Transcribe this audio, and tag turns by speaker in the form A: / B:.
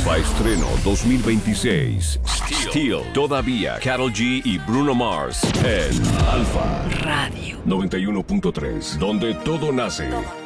A: Alfa Estreno 2026. Steel. Todavía Karol G y Bruno Mars en Alfa
B: Radio
A: 91.3, donde todo nace.